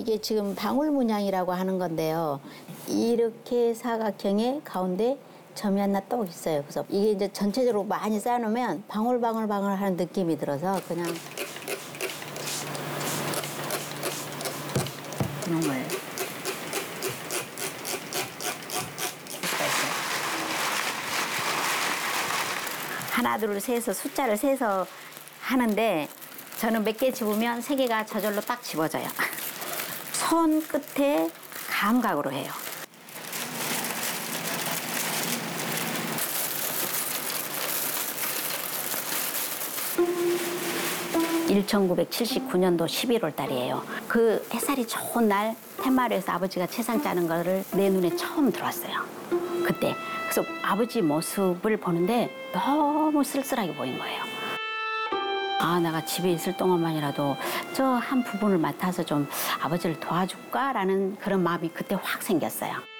이게 지금 방울 문양이라고 하는 건데요. 이렇게 사각형의 가운데 점이 하나 또 있어요. 그래서 이게 이제 전체적으로 많이 쌓아놓으면 방울방울방울 하는 느낌이 들어서 그냥 이놈을 하나 둘 세서 숫자를 세서 하는데 저는 몇 개 집으면 3개가 저절로 딱 집어져요. 손 끝에 감각으로 해요. 1979년도 11월 달이에요. 그 햇살이 좋은 날 텐마루에서 아버지가 채상 짜는 거를 내 눈에 처음 들어왔어요. 그때. 그래서 아버지 모습을 보는데 너무 쓸쓸하게 보인 거예요. 아, 내가 집에 있을 동안만이라도 저 한 부분을 맡아서 좀 아버지를 도와줄까라는 그런 마음이 그때 확 생겼어요.